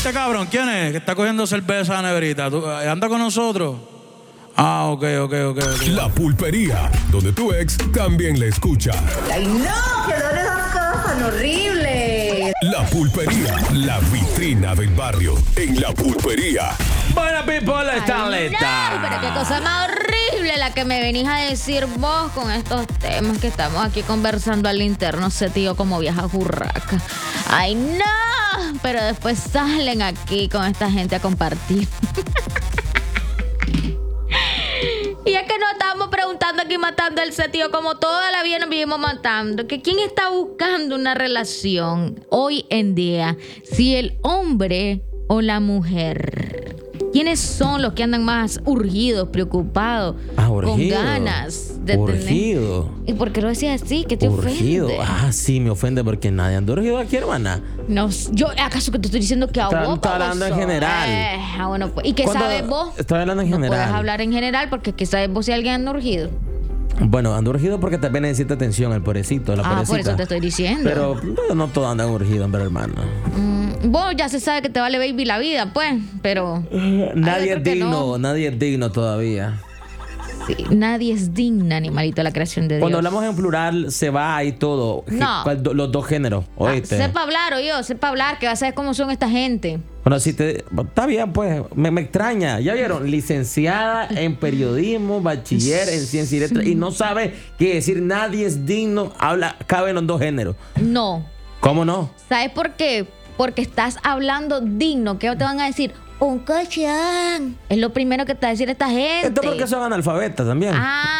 este cabrón, ¿quién es? Que está cogiendo cerveza a la neverita. ¿Anda con nosotros? Ah, ok. La Pulpería, donde tu ex también la escucha. ¡Ay, no! ¡Qué dolor esas cosas tan horribles! La Pulpería, la vitrina del barrio. En La Pulpería. Bueno, people, están listas. No, pero qué cosa más horrible la que me venís a decir vos con estos temas que estamos aquí conversando al interno, sé tío como vieja burraca. Ay, no, pero después salen aquí con esta gente a compartir. Y es que nos estábamos preguntando aquí matando el sentido como toda la vida nos vivimos matando. Que quién está buscando una relación hoy en día, si el hombre o la mujer. ¿Quiénes son los que andan más urgidos, preocupados, con ganas de urgido. tener? ¿Y por qué lo decías así? ¿Qué te ofende? Sí, me ofende porque nadie anda urgido aquí, hermana. No, yo, ¿acaso que te estoy diciendo que a vos? Está hablando en general. Bueno, pues, ¿y qué sabes vos? Estoy hablando en general. No puedes hablar en general porque ¿qué sabes vos si alguien anda urgido? Bueno, ando urgido porque también necesita atención el pobrecito, la pobrecita. Por eso te estoy diciendo. Pero no todos andan urgidos, hombre, hermano. Vos ya se sabe que te vale baby la vida, pues, pero... Nadie es digno, nadie es digno todavía. Sí, nadie es digna, animalito, de la creación de Dios. Cuando hablamos en plural, se va y todo. No. Los dos géneros, oíste. Sepa hablar, sepa hablar, que vas a saber cómo son esta gente. Bueno, está bien, pues, me extraña. Ya vieron, licenciada en periodismo, bachiller en ciencia y letras, y no sabe qué decir nadie es digno, cabe en los dos géneros. No. ¿Cómo no? ¿Sabes por qué? Porque estás hablando digno. ¿Qué te van a decir? Un cochán. Es lo primero que te va a decir esta gente. Esto porque son analfabetas también.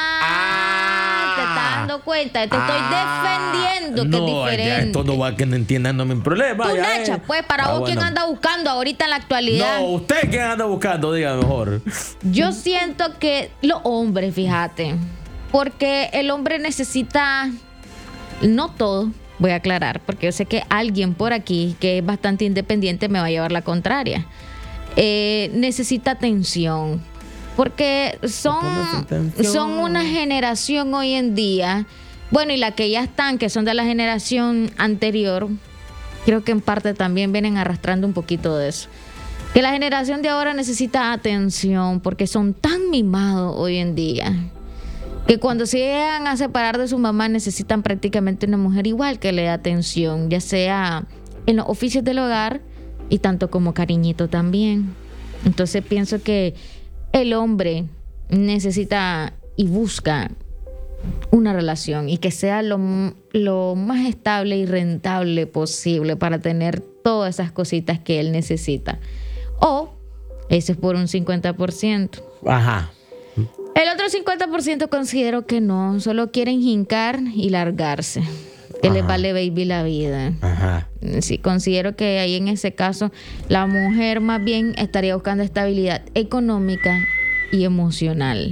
Te estás dando cuenta. Te estoy defendiendo que es diferente. Ya esto no va a que no entiendan, no me problema. Tú, Nacha, pues, para vos, ¿quién anda buscando ahorita en la actualidad? No, usted quién anda buscando, diga mejor. Yo siento que los hombres, fíjate. Porque el hombre necesita... No todo, voy a aclarar, porque yo sé que alguien por aquí que es bastante independiente me va a llevar la contraria. Necesita atención, porque son una generación hoy en día, bueno, y la que ya están, que son de la generación anterior, creo que en parte también vienen arrastrando un poquito de eso. Que la generación de ahora necesita atención, porque son tan mimados hoy en día, que cuando se llegan a separar de su mamá necesitan prácticamente una mujer igual que le dé atención, ya sea en los oficios del hogar y tanto como cariñito también. Entonces pienso que el hombre necesita y busca una relación y que sea lo más estable y rentable posible para tener todas esas cositas que él necesita. O eso es por un 50%. Ajá. El otro 50% considero que no, solo quieren jincar y largarse. Que les vale baby la vida. Ajá. Sí, considero que ahí en ese caso la mujer más bien estaría buscando estabilidad económica y emocional.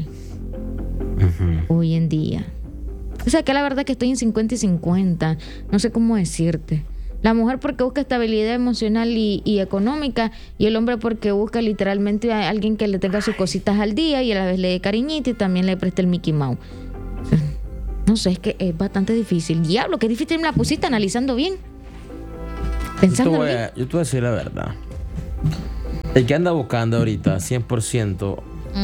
Hoy en día. O sea que la verdad que estoy en 50 y 50. No sé cómo decirte. La mujer porque busca estabilidad emocional y económica, y el hombre porque busca literalmente a alguien que le tenga sus cositas al día y a la vez le dé cariñito y también le preste el Mickey Mouse. No sé, es que es bastante difícil. Diablo, qué difícil me la pusiste analizando bien. Pensando bien. Yo te voy a decir la verdad. El que anda buscando ahorita 100%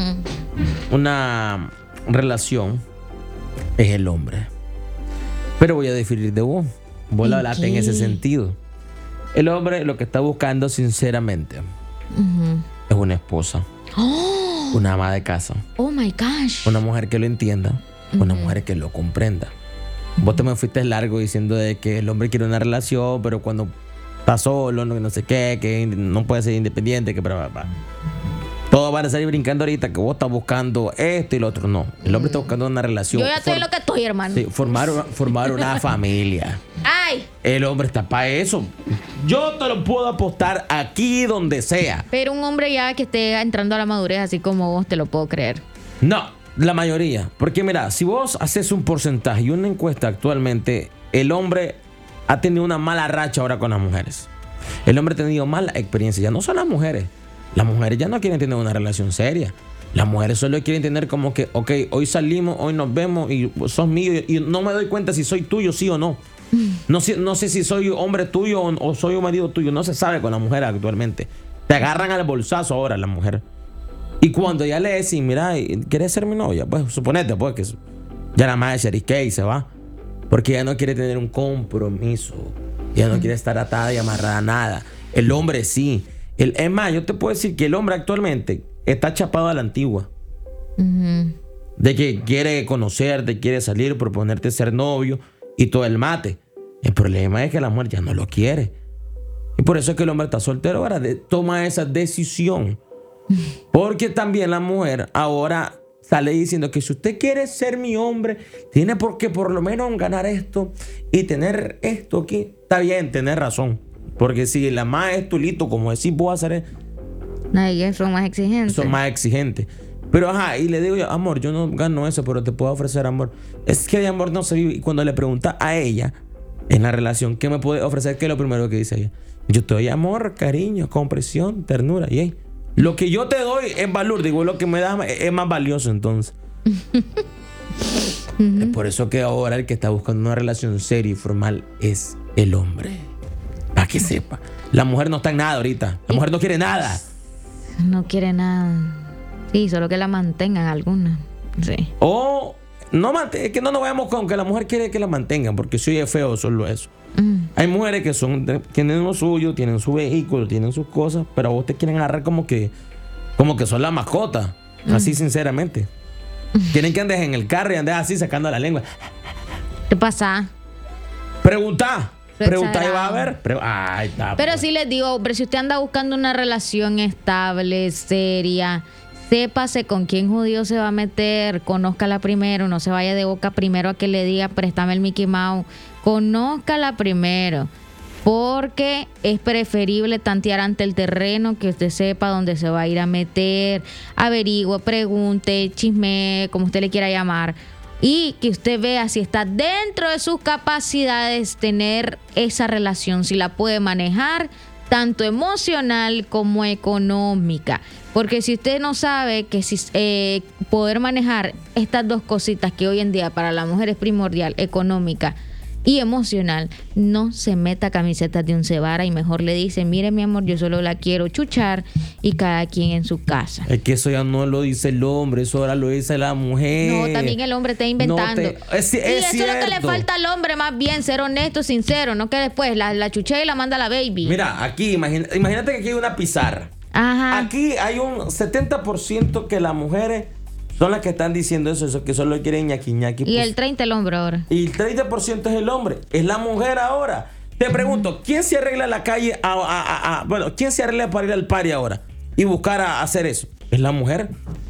una relación es el hombre. Pero voy a diferir de vos. Vos la hablaste en ese sentido. El hombre lo que está buscando sinceramente es una esposa. Una ama de casa. Oh my gosh. Una mujer que lo entienda. Una mujer que lo comprenda. Vos te me fuiste largo diciendo de que el hombre quiere una relación, pero cuando está solo, no sé qué, que no puede ser independiente, que todos van a salir brincando ahorita que vos estás buscando esto y lo otro. No, el hombre está buscando una relación. Yo ya estoy lo que estoy, hermano. Sí, formar una familia. ¡Ay! El hombre está para eso. Yo te lo puedo apostar aquí donde sea. Pero un hombre ya que esté entrando a la madurez así como vos, te lo puedo creer. No. La mayoría. Porque mira, si vos haces un porcentaje y una encuesta actualmente, el hombre ha tenido una mala racha ahora con las mujeres. El hombre ha tenido mala experiencia. Ya no son las mujeres. Las mujeres ya no quieren tener una relación seria. Las mujeres solo quieren tener como que, ok, hoy salimos, hoy nos vemos y sos mío y no me doy cuenta si soy tuyo, sí o no. No sé si soy hombre tuyo o soy un marido tuyo. No se sabe con la mujer actualmente. Te agarran al bolsazo ahora la mujer. Y cuando ya le decís, mira, ¿quieres ser mi novia? Pues suponete pues que ya la madre Cherry se va. Porque ya no quiere tener un compromiso. Ya no quiere estar atada y amarrada a nada. El hombre sí. Es más, yo te puedo decir que el hombre actualmente está chapado a la antigua. De que quiere conocerte, quiere salir, proponerte ser novio y todo el mate. El problema es que la mujer ya no lo quiere. Y por eso es que el hombre está soltero ahora. Toma esa decisión. Porque también la mujer ahora sale diciendo que si usted quiere ser mi hombre, tiene que por lo menos ganar esto y tener esto aquí. Está bien, tener razón. Porque si la más es tulito, como decís vos hacer, ellos son más exigentes. Son más exigentes. Pero ajá, y le digo yo, amor, yo no gano eso, pero te puedo ofrecer amor. Es que de amor no se vive. Y cuando le pregunta a ella, en la relación, ¿qué me puede ofrecer? ¿Qué es lo primero que dice ella? Yo te doy amor, cariño, comprensión, ternura. Y hey, lo que yo te doy es valor. Digo, lo que me da es más valioso entonces. Es por eso que ahora el que está buscando una relación seria y formal es el hombre. Para que sepa. La mujer no está en nada ahorita. La mujer no quiere nada. No quiere nada. Sí, solo que la mantengan alguna. Sí. O no es que no nos vayamos con que la mujer quiere que la mantengan, porque si es feo solo eso. Hay mujeres que tienen lo suyo, tienen su vehículo, tienen sus cosas, pero a vos te quieren agarrar como que son la mascota. Así sinceramente. Quieren que andes en el carro y andes así sacando la lengua. ¿Qué pasa? Pregunta y va a ver. Pero sí les digo, hombre, si usted anda buscando una relación estable, seria, sépase con quién judío se va a meter, conózcala primero, no se vaya de boca primero a que le diga préstame el Mickey Mouse, conózcala primero, porque es preferible tantear ante el terreno, que usted sepa dónde se va a ir a meter, averigüe, pregunte, chisme, como usted le quiera llamar, y que usted vea si está dentro de sus capacidades tener esa relación, si la puede manejar, tanto emocional como económica. Porque si usted no sabe que si poder manejar estas dos cositas que hoy en día para la mujer es primordial, económica y emocional, no se meta camisetas de 11 varas y mejor le dice, mire mi amor, yo solo la quiero chuchar y cada quien en su casa. Es que eso ya no lo dice el hombre, eso ahora lo dice la mujer. No, también el hombre está inventando. Es y eso cierto. es lo que le falta al hombre, más bien, ser honesto, sincero, no que después la chuché y la manda a la baby. Mira, aquí, imagínate que aquí hay una pizarra. Ajá. Aquí hay un 70% que las mujeres son las que están diciendo eso, que solo quieren ñaqui. Y pues. el 30% el hombre ahora. Y el 30% es el hombre. Es la mujer ahora. Te pregunto, ¿quién se arregla en la calle? Bueno, ¿quién se arregla para ir al party ahora? Y buscar a hacer eso. ¿Es la mujer?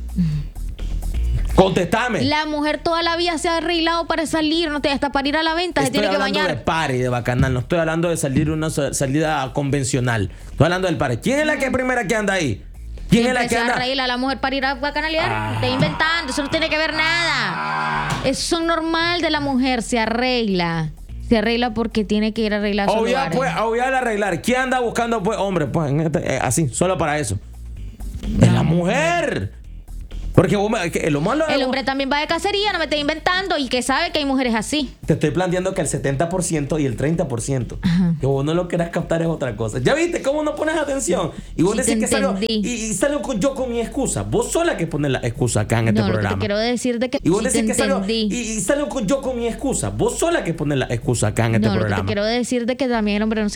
Contestame. La mujer toda la vida se ha arreglado para salir, no te hasta para ir a la venta, se tiene que bañar. Estoy hablando de party, de bacanal. No estoy hablando de salir una salida convencional. Estoy hablando del party. ¿Quién es la que primera que anda ahí? ¿Quién es la que anda? Arregla a la mujer para ir a bacanalear. Está inventando, eso no tiene que ver nada. Eso es normal de la mujer, se arregla. Se arregla porque tiene que ir a arreglar su lugar. Obviar arreglar. ¿Quién anda buscando, pues, hombre? Pues así, solo para eso. Es la mujer. Porque lo malo el hombre también va de cacería, no me esté inventando, y que sabe que hay mujeres así. Te estoy planteando que el 70% y el 30% que vos no lo quieras captar es otra cosa. ¿Ya viste cómo no pones atención? Y vos decís que salgo y salgo yo con mi excusa. Vos sola que pones la excusa acá en este programa. Lo que te quiero decir de que y vos sí decís que salgo y salgo yo con mi excusa. Vos sola que pones la excusa acá en este programa. Lo que te quiero decir de que también el hombre no